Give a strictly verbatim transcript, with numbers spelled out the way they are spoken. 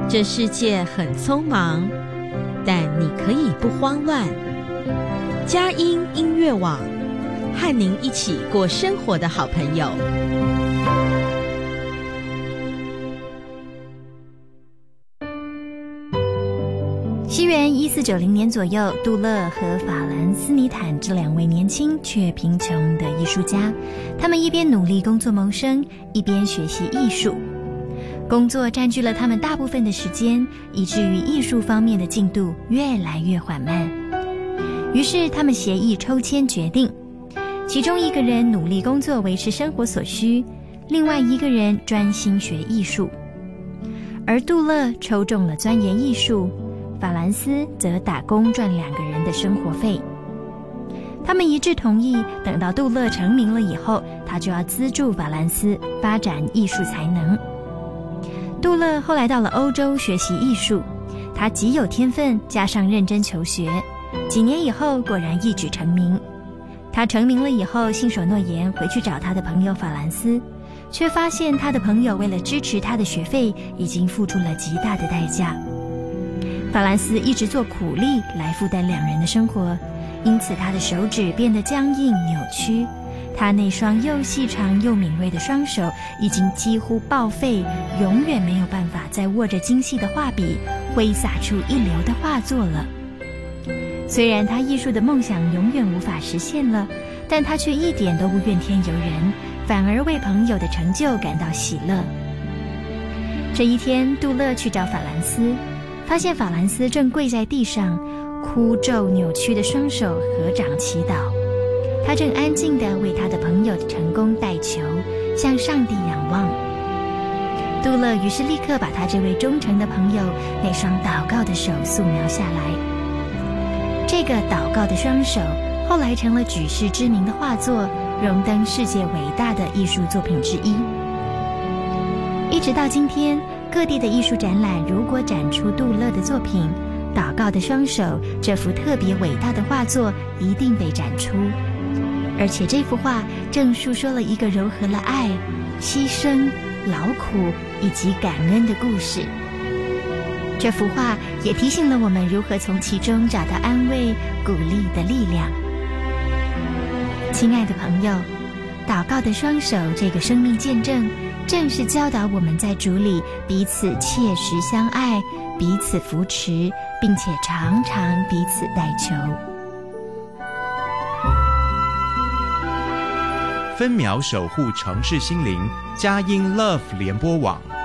这世界很匆忙，但你可以不慌乱。佳音音乐网，和您一起过生活的好朋友。 西元一四九零年左右，杜勒和法兰斯尼坦这两位年轻却贫穷的艺术家，他们一边努力工作谋生，一边学习艺术。工作占据了他们大部分的时间，以至于艺术方面的进度越来越缓慢。于是他们协议抽签决定，其中一个人努力工作维持生活所需，另外一个人专心学艺术。而杜勒抽中了钻研艺术，法兰斯则打工赚两个人的生活费。他们一致同意，等到杜勒成名了以后，他就要资助法兰斯发展艺术才能。杜勒后来到了欧洲学习艺术，他极有天分，加上认真求学，几年以后果然一举成名。他成名了以后，信守诺言回去找他的朋友法兰斯，却发现他的朋友为了支持他的学费，已经付出了极大的代价。法兰斯一直做苦力来负担两人的生活，因此他的手指变得僵硬扭曲，他那双又细长又敏锐的双手已经几乎报废，永远没有办法再握着精细的画笔挥洒出一流的画作了。虽然他艺术的梦想永远无法实现了，但他却一点都不怨天尤人，反而为朋友的成就感到喜乐。这一天，杜勒去找法兰斯，发现法兰斯正跪在地上，枯皱扭曲的双手合掌祈祷。他正安静地为他的朋友的成功代求，向上帝仰望。杜勒于是立刻把他这位忠诚的朋友那双祷告的手素描下来。这个祷告的双手后来成了举世知名的画作，荣登世界伟大的艺术作品之一。一直到今天，各地的艺术展览如果展出杜勒的作品《祷告的双手》这幅特别伟大的画作，一定被展出。而且这幅画正述说了一个糅合了爱、牺牲、劳苦以及感恩的故事。这幅画也提醒了我们如何从其中找到安慰、鼓励的力量。亲爱的朋友，祷告的双手这个生命见证，正是教导我们在主里彼此切实相爱，彼此扶持，并且常常彼此代求。 分秒守护城市心灵，佳音 Love 联播网。